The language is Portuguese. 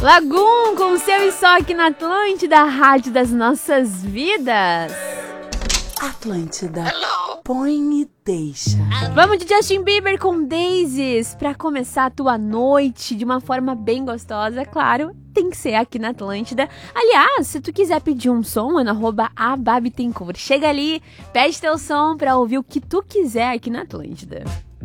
Lagum com Seu e Só aqui na Atlântida, a rádio das nossas vidas. Atlântida, põe e deixa. Vamos de Justin Bieber com Daisies pra começar a tua noite de uma forma bem gostosa, claro. Tem que ser aqui na Atlântida. Aliás, se tu quiser pedir um som, é no @ababitencourt. Chega ali, pede teu som pra ouvir o que tu quiser aqui na Atlântida.